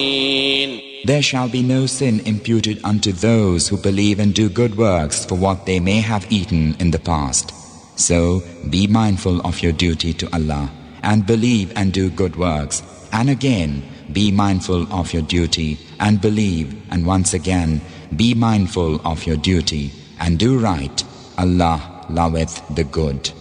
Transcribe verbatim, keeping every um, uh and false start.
There shall be no sin imputed unto those who believe and do good works for what they may have eaten in the past. So be mindful of your duty to Allah and believe and do good works. And again, be mindful of your duty and believe, and once again, be mindful of your duty and do right. Allah loveth the good.